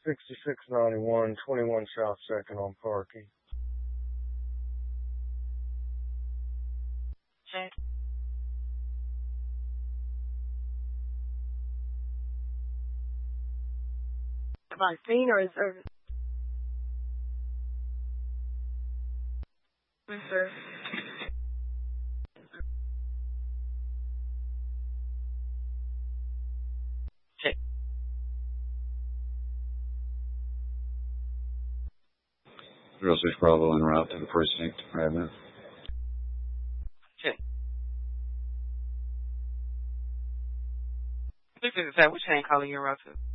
6691, 21 South 2nd on Parky. Check. By scene or is service? Yes, sir. Check. 06 Bravo en route to the precinct. Right now. Check. 667, which train calling you route to?